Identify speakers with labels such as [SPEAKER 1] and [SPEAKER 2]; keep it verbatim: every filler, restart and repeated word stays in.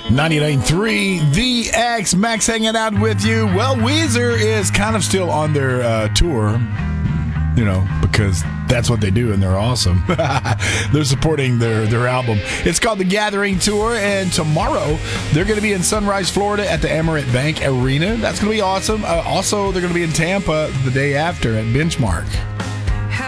[SPEAKER 1] ninety-nine point three The X, Max hanging out with you. Well, Weezer is kind of still on their uh, tour, you know, because that's what they do, and they're awesome. They're supporting their, their album. It's called The Gathering Tour, and tomorrow they're going to be in Sunrise, Florida at the Amerant Bank Arena. That's going to be awesome. Uh, also, they're going to be in Tampa the day after at Benchmark.